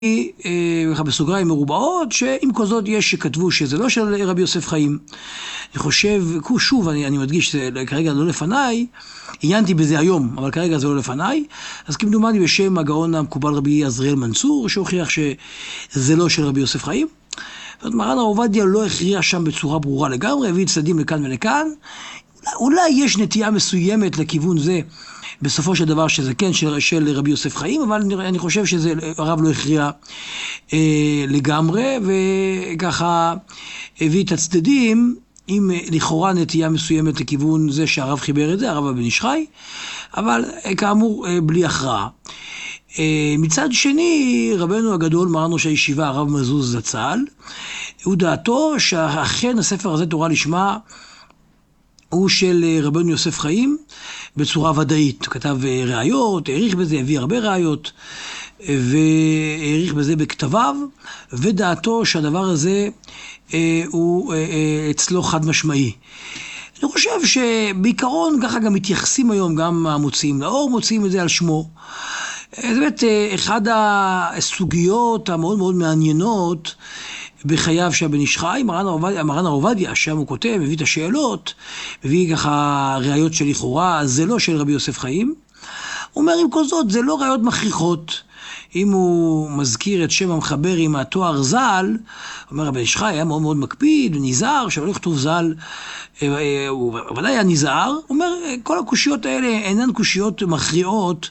בסוגריים מרובעות, שעם כל זאת יש שכתבו שזה לא של רבי יוסף חיים. אני חושב, שוב, אני מדגיש, זה כרגע לא לפניי, עיינתי בזה היום, אבל כרגע זה לא לפניי, אז כמדומני בשם הגאון המקובל רבי עזריאל מנצור, שהוכיח שזה לא של רבי יוסף חיים. מרן הרב עובדיה לא הכריע שם בצורה ברורה לגמרי, הביא צדדים לכאן ולכאן. אולי יש נטייה מסוימת לכיוון זה, בסופו של דבר שזה כן של רבי יוסף חיים, אבל אני חושב שזה הרב לא הכריע לגמרי, וככה הביא את הצדדים עם לכאורה נטייה מסוימת לכיוון זה שהרב חיבר את זה, הרב בן איש חי, אבל כאמור בלי הכרעה. מצד שני, רבנו הגדול, מרן ראש הישיבה, הרב מזוז זצ"ל, הוא דעתו שאכן הספר הזה תורה לשמה הוא של רבנו יוסף חיים בצורה ודאית. הוא כתב ראיות, העריך בזה, הביא הרבה ראיות, והעריך בזה בכתביו, ודעתו שהדבר הזה הוא אצלו חד משמעי. אני חושב שבעיקרון ככה גם מתייחסים היום גם המוציאים לאור, מוציאים את זה על שמו. זה באמת אחד הסוגיות המאוד מאוד מעניינות בחייו של בן איש חי. מרן הרב עובדיה, שם הוא כותב, מביא את השאלות, מביא ככה ראיות של לכאורה, זה לא של רבי יוסף חיים. הוא אומר, עם כל זאת, זה לא ראיות מכריחות. אם הוא מזכיר את שם המחבר עם התואר ז"ל, אומר רבי איש חי היה מאוד מאוד מקפיד ונזהר, שלא לכתוב ז"ל, הוא ודאי היה נזהר. הוא אומר, כל הקושיות האלה אינן קושיות מכריעות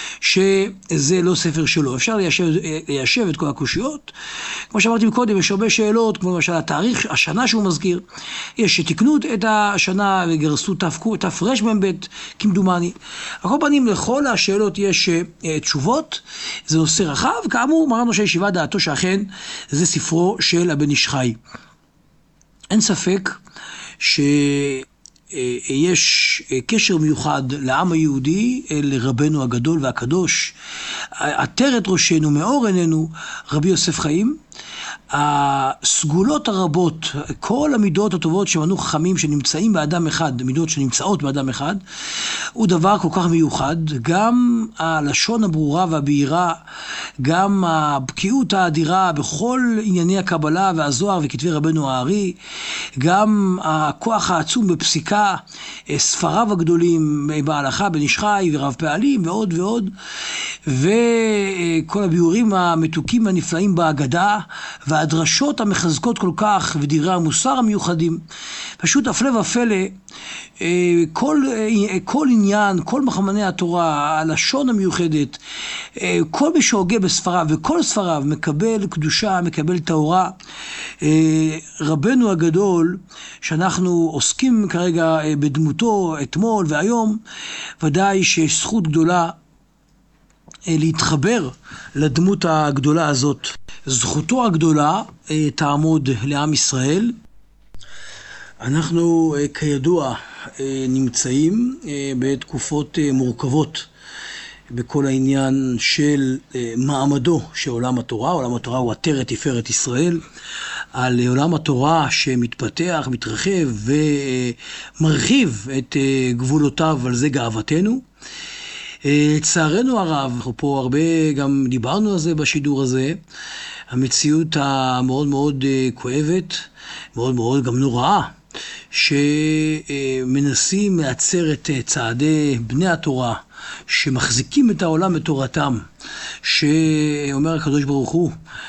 שזה לא ספר שלו. אפשר ליישב את כל הקושיות. כמו שאמרתי קודם, יש הרבה שאלות, כמו למשל התאריך, השנה שהוא מזכיר. יש שתקנו את השנה וגרסו תפרש מבית, כמדומני. על כל פנים, לכל השאלות יש תשובות. זה נושא רחב. כאמור, מרן ראש הישיבה דעתו שאכן זה ספרו של הבן איש חי. אין ספק שיש קשר מיוחד לעם היהודי לרבנו הגדול והקדוש, עטרת ראשנו, מאור עינינו, רבי יוסף חיים. הסגולות הרבות, כל המידות הטובות שמנו חכמים שנמצאים באדם אחד, מידות שנמצאות באדם אחד, הוא דבר כל כך מיוחד. גם הלשון הברורה והבהירה, גם הבקיאות האדירה בכל ענייני הקבלה והזוהר וכתבי רבנו הארי, גם הכוח העצום בפסיקה, ספריו הגדולים בהלכה, בן איש חי ורב פעלים ועוד ועוד, וכל הביאורים המתוקים והנפלאים בהגדה, והדרשות המחזקות כל כך, ודברי המוסר המיוחדים. פשוט הפלא ופלא, כל עניין, כל מחמני התורה, הלשון המיוחדת, כל מי שהוגה בספריו, וכל ספריו מקבל קדושה, מקבל טהרה. רבנו הגדול, שאנחנו עוסקים כרגע בדמותו אתמול והיום, ודאי שיש זכות גדולה להתחבר לדמות הגדולה הזאת. זכותו הגדולה תעמוד לעם ישראל. אנחנו כידוע נמצאים בתקופות מורכבות בכל העניין של מעמדו של עולם התורה. עולם התורה הוא עטרת תפארת ישראל. על עולם התורה שמתפתח, מתרחב ומרחיב את גבולותיו, על זה גאוותנו. צערנו הרב, אנחנו פה הרבה גם דיברנו על זה בשידור הזה, המציאות המאוד מאוד כואבת, מאוד מאוד גם נוראה, שמנסים לעצר את צעדי בני התורה, שמחזיקים את העולם בתורתם, שאומר הקדוש ברוך הוא,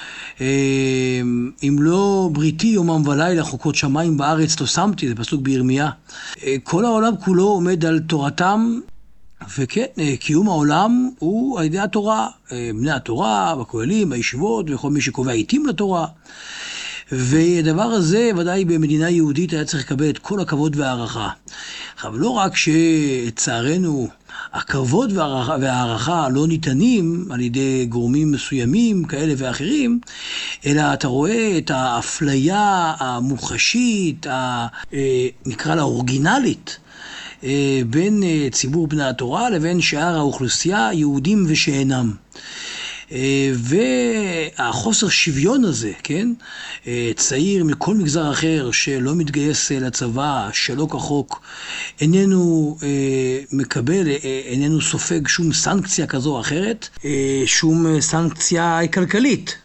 אם לא בריתי יומם ולילה חוקות שמיים בארץ לא שמתי, זה פסוק בירמיה. כל העולם כולו עומד על תורתם, וכן, קיום העולם הוא על ידי התורה, בני התורה, בכוללים, בישיבות, וכל מי שקובע עיתים לתורה. והדבר הזה, ודאי במדינה יהודית, היה צריך לקבל את כל הכבוד והערכה. אבל לא רק שצערנו, הכבוד והערכה לא ניתנים על ידי גורמים מסוימים, כאלה ואחרים, אלא אתה רואה את האפליה המוחשית, נקרא לה אורגינלית, בין ציבור בני התורה לבין שאר האוכלוסייה, יהודים ושאינם. והחוסר שוויון הזה, כן? צעיר מכל מגזר אחר שלא מתגייס לצבא, שלא כחוק, איננו מקבל, איננו סופג שום סנקציה כזו או אחרת, שום סנקציה כלכלית.